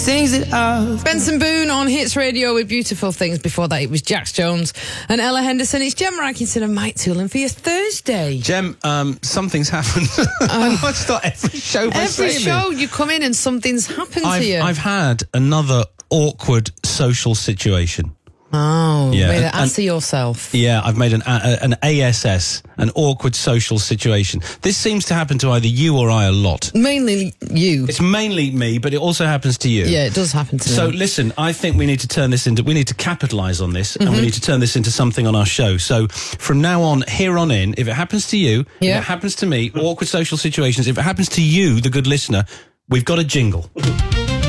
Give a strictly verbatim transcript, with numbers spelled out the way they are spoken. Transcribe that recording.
Things that I've... Benson Boone on Hits Radio with Beautiful Things. Before that, it was Jax Jones and Ella Henderson. It's Jem Rankinson and Mike Toolan for your Thursday. Jem, um, something's happened. I might start every show by Every saying show this. you come in and something's happened I've, to you. I've had another awkward social situation. Oh, Yeah, really? and- Answer yourself. Yeah, I've made an a, an A S S, an awkward social situation. This seems to happen to either you or I a lot. Mainly you. It's mainly me, but it also happens to you. Yeah, it does happen to So me. listen, I think we need to turn this into, we need to capitalise on this, and we need to turn this into something on our show. So from now on, here on in, if it happens to you, Yeah. if it happens to me, awkward social situations, if it happens to you, the good listener, we've got a jingle.